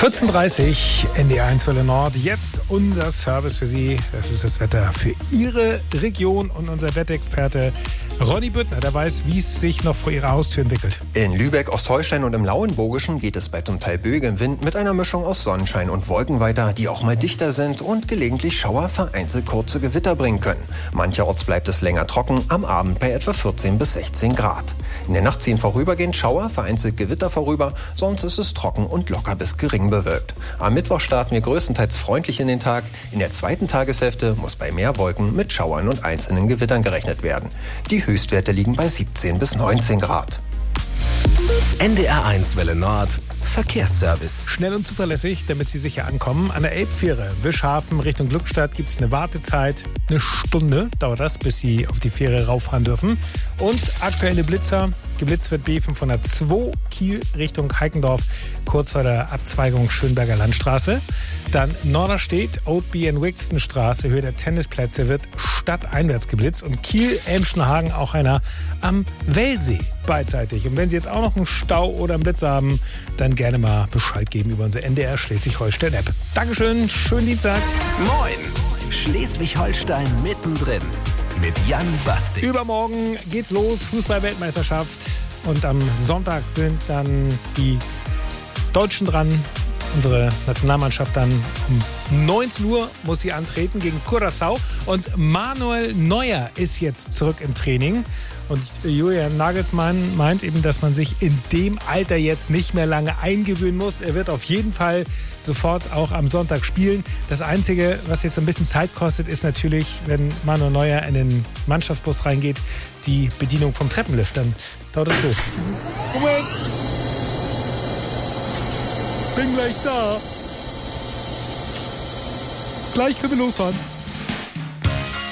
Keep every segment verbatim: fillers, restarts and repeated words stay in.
vierzehn Uhr dreißig, N D R eins Welle Nord. Jetzt unser Service für Sie. Das ist das Wetter für Ihre Region und unser Wetterexperte Ronny Büttner, der weiß, wie es sich noch vor Ihrer Haustür entwickelt. In Lübeck, Ostholstein und im Lauenburgischen geht es bei zum Teil böigem Wind mit einer Mischung aus Sonnenschein und Wolken weiter, die auch mal dichter sind und gelegentlich Schauer vereinzelt kurze Gewitter bringen können. Mancherorts bleibt es länger trocken, am Abend bei etwa vierzehn bis sechzehn Grad. In der Nacht ziehen vorübergehend Schauer, vereinzelt Gewitter vorüber, sonst ist es trocken und locker bis gering bewölkt. Am Mittwoch starten wir größtenteils freundlich in den Tag. In der zweiten Tageshälfte muss bei mehr Wolken mit Schauern und einzelnen Gewittern gerechnet werden. Die Höchstwerte liegen bei siebzehn bis neunzehn Grad. N D R eins Welle Nord Verkehrsservice. Schnell und zuverlässig, damit Sie sicher ankommen. An der Elbfähre Wischhafen Richtung Glückstadt gibt es eine Wartezeit. Eine Stunde dauert das, bis Sie auf die Fähre rauffahren dürfen. Und aktuelle Blitzer. Geblitzt wird B fünfhundertzwei Kiel Richtung Heikendorf, kurz vor der Abzweigung Schönberger Landstraße. Dann Norderstedt, Oldby and Wixton Straße, Höhe der Tennisplätze, wird stadteinwärts geblitzt. Und Kiel-Elmschenhagen auch einer am Wellsee beidseitig. Und wenn Sie jetzt auch noch einen Stau oder einen Blitz haben, dann gerne mal Bescheid geben über unsere N D R Schleswig-Holstein-App. Dankeschön, schönen Dienstag. Moin, Schleswig-Holstein mittendrin mit Jan Bastik. Übermorgen geht's los, Fußball-Weltmeisterschaft. Und am Sonntag sind dann die Deutschen dran. Unsere Nationalmannschaft dann um neunzehn Uhr muss sie antreten gegen Curaçao. Und Manuel Neuer ist jetzt zurück im Training. Und Julian Nagelsmann meint eben, dass man sich in dem Alter jetzt nicht mehr lange eingewöhnen muss. Er wird auf jeden Fall sofort auch am Sonntag spielen. Das Einzige, was jetzt ein bisschen Zeit kostet, ist natürlich, wenn Manuel Neuer in den Mannschaftsbus reingeht, die Bedienung vom Treppenlift. Dann dauert es so. Moment! Bin gleich da. Gleich können wir losfahren.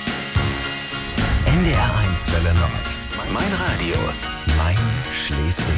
N D R eins Welle Nord. Mein Radio. Mein Schleswig.